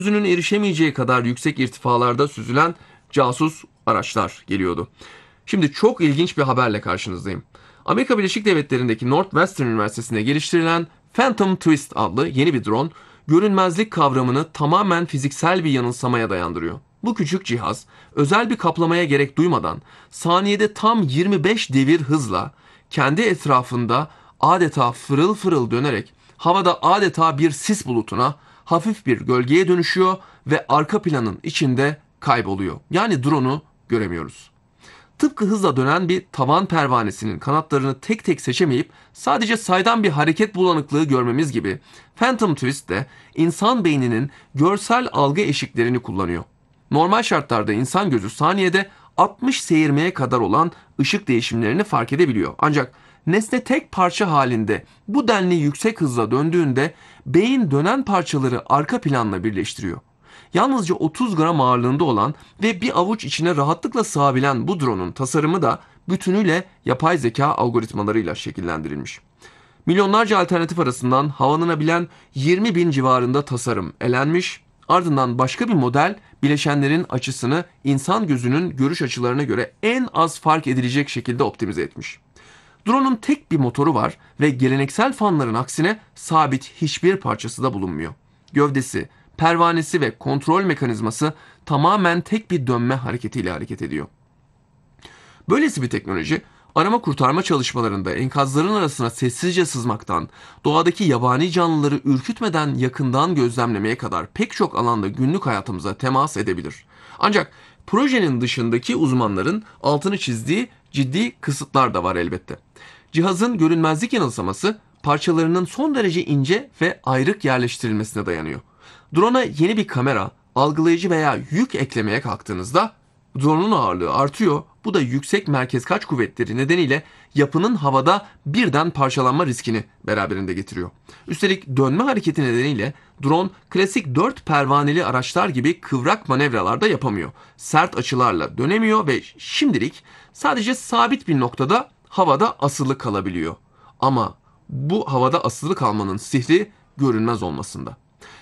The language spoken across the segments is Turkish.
gözünün erişemeyeceği kadar yüksek irtifalarda süzülen casus araçlar geliyordu. Şimdi çok ilginç bir haberle karşınızdayım. Amerika Birleşik Devletleri'ndeki Northwestern Üniversitesi'nde geliştirilen Phantom Twist adlı yeni bir drone, görünmezlik kavramını tamamen fiziksel bir yanılsamaya dayandırıyor. Bu küçük cihaz, özel bir kaplamaya gerek duymadan saniyede tam 25 devir hızla kendi etrafında adeta fırıl fırıl dönerek havada adeta bir sis bulutuna, hafif bir gölgeye dönüşüyor ve arka planın içinde kayboluyor. Yani drone'u göremiyoruz. Tıpkı hızla dönen bir tavan pervanesinin kanatlarını tek tek seçemeyip sadece saydam bir hareket bulanıklığı görmemiz gibi Phantom Twist de insan beyninin görsel algı eşiklerini kullanıyor. Normal şartlarda insan gözü saniyede 60 seyirmeye kadar olan ışık değişimlerini fark edebiliyor. Ancak nesne tek parça halinde bu denli yüksek hızla döndüğünde beyin dönen parçaları arka planla birleştiriyor. Yalnızca 30 gram ağırlığında olan ve bir avuç içine rahatlıkla sığabilen bu drone'un tasarımı da bütünüyle yapay zeka algoritmalarıyla şekillendirilmiş. Milyonlarca alternatif arasından havalanabilen 20 bin civarında tasarım elenmiş, ardından başka bir model bileşenlerin açısını insan gözünün görüş açılarına göre en az fark edilecek şekilde optimize etmiş. Drone'un tek bir motoru var ve geleneksel fanların aksine sabit hiçbir parçası da bulunmuyor. Gövdesi, pervanesi ve kontrol mekanizması tamamen tek bir dönme hareketiyle hareket ediyor. Böylesi bir teknoloji, arama kurtarma çalışmalarında enkazların arasına sessizce sızmaktan, doğadaki yabani canlıları ürkütmeden yakından gözlemlemeye kadar pek çok alanda günlük hayatımıza temas edebilir. Ancak projenin dışındaki uzmanların altını çizdiği ciddi kısıtlar da var elbette. Cihazın görünmezlik yanılsaması parçalarının son derece ince ve ayrık yerleştirilmesine dayanıyor. Drone'a yeni bir kamera, algılayıcı veya yük eklemeye kalktığınızda drone'un ağırlığı artıyor. Bu da yüksek merkez kaç kuvvetleri nedeniyle yapının havada birden parçalanma riskini beraberinde getiriyor. Üstelik dönme hareketi nedeniyle drone klasik 4 pervaneli araçlar gibi kıvrak manevralar da yapamıyor. Sert açılarla dönemiyor ve şimdilik sadece sabit bir noktada havada asılı kalabiliyor. Ama bu havada asılı kalmanın sihri görünmez olmasında.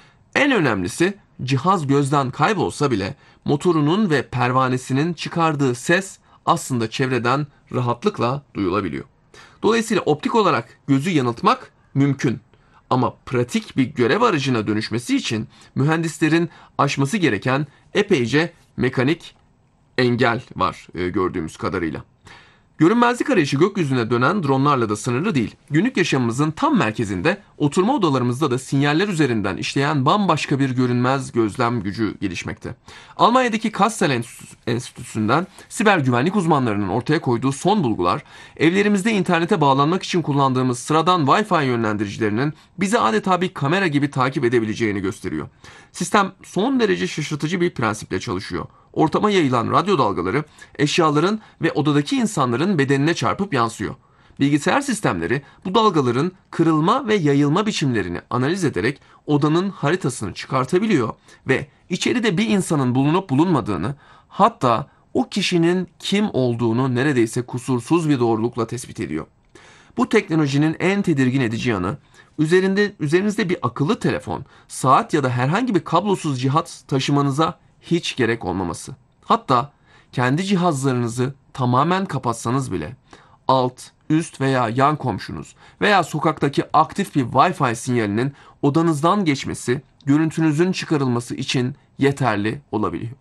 En önemlisi cihaz gözden kaybolsa bile motorunun ve pervanesinin çıkardığı ses aslında çevreden rahatlıkla duyulabiliyor. Dolayısıyla optik olarak gözü yanıltmak mümkün. Ama pratik bir görev aracına dönüşmesi için mühendislerin aşması gereken epeyce mekanik engel var gördüğümüz kadarıyla. Görünmezlik arayışı gökyüzüne dönen dronlarla da sınırlı değil. Günlük yaşamımızın tam merkezinde, oturma odalarımızda da sinyaller üzerinden işleyen bambaşka bir görünmez gözlem gücü gelişmekte. Almanya'daki Kassel Enstitüsü'nden siber güvenlik uzmanlarının ortaya koyduğu son bulgular, evlerimizde internete bağlanmak için kullandığımız sıradan Wi-Fi yönlendiricilerinin bizi adeta bir kamera gibi takip edebileceğini gösteriyor. Sistem son derece şaşırtıcı bir prensiple çalışıyor. Ortama yayılan radyo dalgaları eşyaların ve odadaki insanların bedenine çarpıp yansıyor. Bilgisayar sistemleri bu dalgaların kırılma ve yayılma biçimlerini analiz ederek odanın haritasını çıkartabiliyor ve içeride bir insanın bulunup bulunmadığını, hatta o kişinin kim olduğunu neredeyse kusursuz bir doğrulukla tespit ediyor. Bu teknolojinin en tedirgin edici yanı, üzerinizde bir akıllı telefon, saat ya da herhangi bir kablosuz cihaz taşımanıza hiç gerek olmaması. Hatta kendi cihazlarınızı tamamen kapatsanız bile alt, üst veya yan komşunuz veya sokaktaki aktif bir Wi-Fi sinyalinin odanızdan geçmesi, görüntünüzün çıkarılması için yeterli olabiliyor.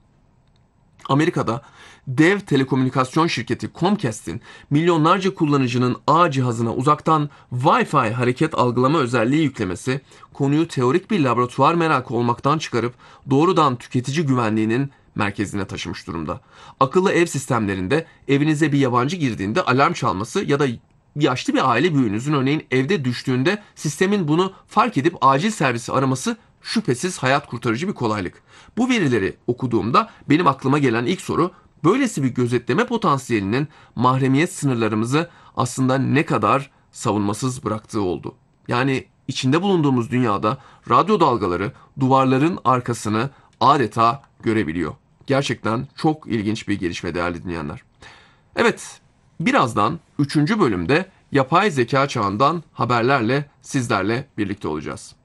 Amerika'da dev telekomünikasyon şirketi Comcast'in milyonlarca kullanıcının ağ cihazına uzaktan Wi-Fi hareket algılama özelliği yüklemesi, konuyu teorik bir laboratuvar merakı olmaktan çıkarıp doğrudan tüketici güvenliğinin merkezine taşımış durumda. Akıllı ev sistemlerinde evinize bir yabancı girdiğinde alarm çalması ya da yaşlı bir aile büyüğünüzün örneğin evde düştüğünde sistemin bunu fark edip acil servisi araması şüphesiz hayat kurtarıcı bir kolaylık. Bu verileri okuduğumda benim aklıma gelen ilk soru, böylesi bir gözetleme potansiyelinin mahremiyet sınırlarımızı aslında ne kadar savunmasız bıraktığı oldu. Yani içinde bulunduğumuz dünyada radyo dalgaları duvarların arkasını adeta görebiliyor. Gerçekten çok ilginç bir gelişme değerli dinleyenler. Evet, birazdan 3. bölümde yapay zeka çağından haberlerle sizlerle birlikte olacağız.